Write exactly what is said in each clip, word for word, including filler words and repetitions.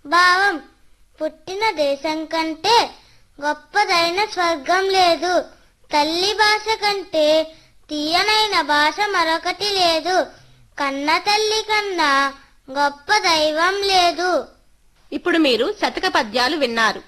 భావం పుట్టిన దేశం కంటే గొప్పదైన స్వర్గం లేదు. తల్లి భాష కంటే తీయనైన భాష మరొకటి లేదు. కన్న తల్లి కన్నా గొప్ప దైవం లేదు. ఇప్పుడు మీరు శతక పద్యాలు విన్నారు.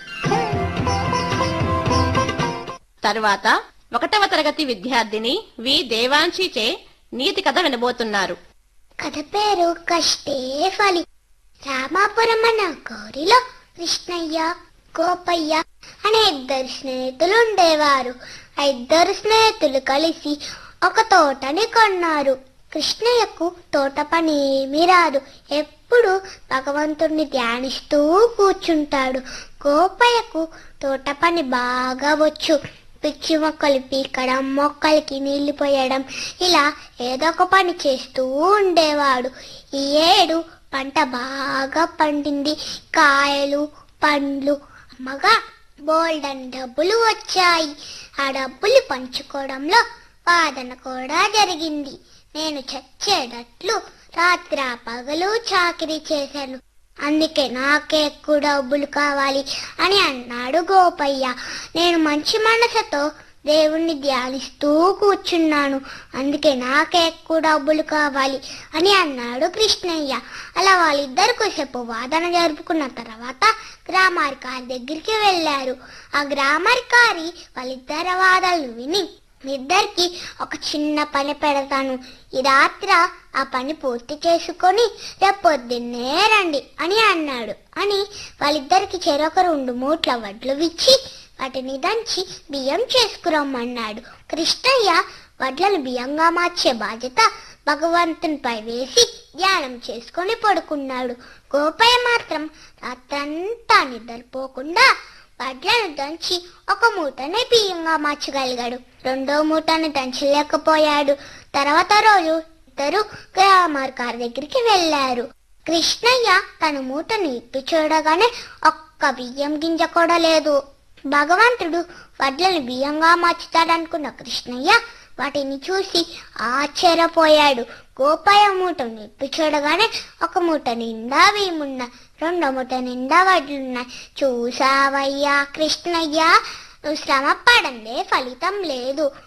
తరువాత ఒకటవ తరగతి విద్యార్థిని వి దేవాంశిచే నీతి కథ వినబోతున్నారు. కథ పేరు కష్టే ఫలి. రామాపురం అన్న గౌరిలో కృష్ణయ్య, గోపయ్య అనే ఇద్దరు స్నేహితులు ఉండేవారు. ఆ ఇద్దరు స్నేహితులు కలిసి ఒక తోటని కొన్నారు. కృష్ణయ్యకు తోట పని ఏమీ రాదు. ఎప్పుడు భగవంతుణ్ణి ధ్యానిస్తూ కూర్చుంటాడు. గోపయ్యకు తోట పని బాగా వచ్చు. పిచ్చి మొక్కలు పీకడం, మొక్కలకి నీళ్లు పోయడం, ఇలా ఏదో ఒక పని చేస్తూ ఉండేవాడు. ఈ ఏడు పంట బాగా పండింది. కాయలు, పండ్లు అమ్మగా బోల్డన్ డబ్బులు వచ్చాయి. ఆ డబ్బులు పంచుకోవడంలో వాదన కూడా జరిగింది. నేను చచ్చేటట్లు రాత్రి పగలు చాకిరీ చేశాను, అందుకే నాకే ఎక్కువ డబ్బులు కావాలి అని అన్నాడు గోపయ్య. నేను మంచి మనసుతో దేవుణ్ణి ధ్యానిస్తూ కూర్చున్నాను, అందుకే నాకే ఎక్కువ డబ్బులు కావాలి అని అన్నాడు కృష్ణయ్య. అలా వాళ్ళిద్దరు కొద్దిసేపు వాదన జరుపుకున్న తర్వాత గ్రామాధికారి దగ్గరికి వెళ్లారు. ఆ గ్రామాధికారి వాళ్ళిద్దరి వాదనలు విని, మీ ఇద్దరికి ఒక చిన్న పని పెడతాను, ఈ రాత్ర ఆ పని పూర్తి చేసుకొని రేపు పొద్దున్నే రండి అని అన్నాడు. అని వాళ్ళిద్దరికి చెరొక రెండు మూట్ల వడ్లు ఇచ్చి వాటిని దంచి బియ్యం చేసుకురమ్మన్నాడు. కృష్ణయ్య వడ్లను బియ్యంగా మార్చే బాధ్యత భగవంతునిపై వేసి ధ్యానం చేసుకొని పడుకున్నాడు. గోపయ్య మాత్రం రాత్రంతా నిద్రపోకుండా వడ్లను దంచి ఒక మూటని బియ్యంగా మార్చగలిగాడు. రెండో మూటని దంచలేకపోయాడు. తర్వాత రోజు ఇద్దరు గ్రామాధికారి దగ్గరికి వెళ్లారు. కృష్ణయ్య తన మూటను ఇప్పి చూడగానే ఒక్క బియ్యం గింజ కూడా లేదు. భగవంతుడు వడ్లను బియ్యంగా మార్చుతాడనుకున్న కృష్ణయ్య వాటిని చూసి ఆశ్చర్యపోయాడు. గోపయ్య మూటను ఇప్పి చూడగానే ఒక మూట నిండా బియ్యమున్నా, రెండో మూట నిండా వడ్లున్నాయి. చూసావయ్యా కృష్ణయ్య, నువ్వు శ్రమ పడందే ఫలితం లేదు.